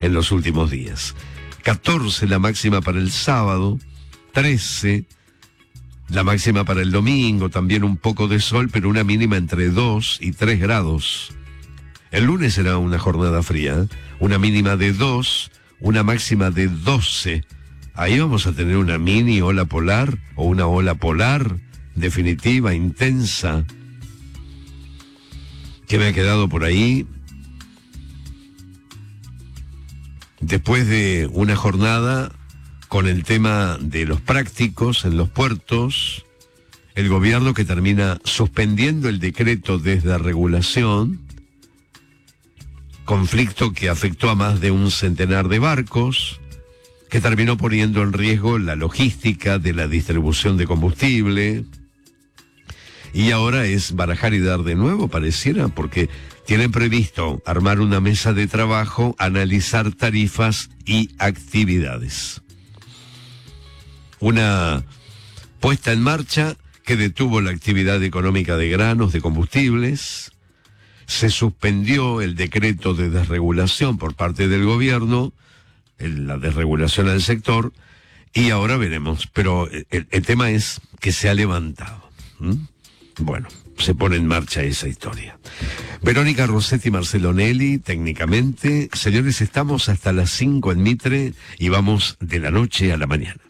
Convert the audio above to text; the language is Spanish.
en los últimos días. 14 la máxima para el sábado, 13 la máxima para el domingo, también un poco de sol, pero una mínima entre 2 y 3 grados. El lunes será una jornada fría, una mínima de 2, una máxima de 12. Ahí vamos a tener una mini ola polar o una ola polar definitiva, intensa. ¿Qué me ha quedado por ahí? Después de una jornada con el tema de los prácticos en los puertos, el gobierno que termina suspendiendo el decreto desde regulación, conflicto que afectó a más de un centenar de barcos, que terminó poniendo en riesgo la logística de la distribución de combustible, y ahora es barajar y dar de nuevo, pareciera, porque tienen previsto armar una mesa de trabajo, analizar tarifas y actividades. Una puesta en marcha que detuvo la actividad económica de granos, de combustibles. Se suspendió el decreto de desregulación por parte del gobierno, la desregulación al sector, y ahora veremos. Pero el tema es que se ha levantado. Bueno, se pone en marcha esa historia. Verónica Rossetti, Marcelo Nelly, técnicamente. Señores, estamos hasta las 5 en Mitre y vamos de la noche a la mañana.